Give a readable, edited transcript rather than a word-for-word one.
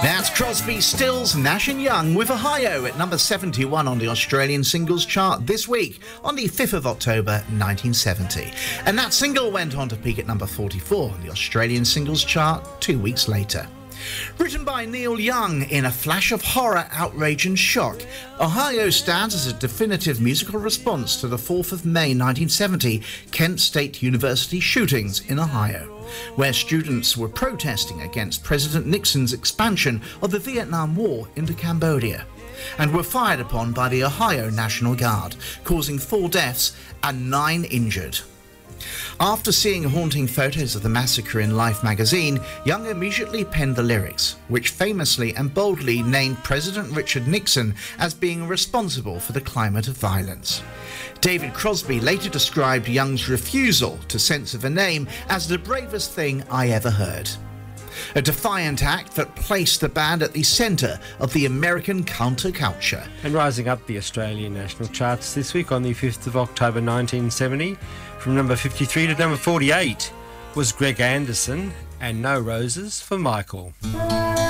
That's Crosby, Stills, Nash & Young with Ohio at number 71 on the Australian singles chart this week on the 5th of October 1970. And that single went on to peak at number 44 on the Australian singles chart 2 weeks later. Written by Neil Young in a flash of horror, outrage and shock, Ohio stands as a definitive musical response to the 4th of May 1970 Kent State University shootings in Ohio, where students were protesting against President Nixon's expansion of the Vietnam War into Cambodia, and were fired upon by the Ohio National Guard, causing 4 deaths and 9 injured. After seeing haunting photos of the massacre in Life magazine, Young immediately penned the lyrics, which famously and boldly named President Richard Nixon as being responsible for the climate of violence. David Crosby later described Young's refusal to censor the name as the bravest thing I ever heard. A defiant act that placed the band at the centre of the American counterculture. And rising up the Australian national charts this week on the 5th of October 1970, from number 53 to number 48, was Greg Anderson and No Roses for Michael.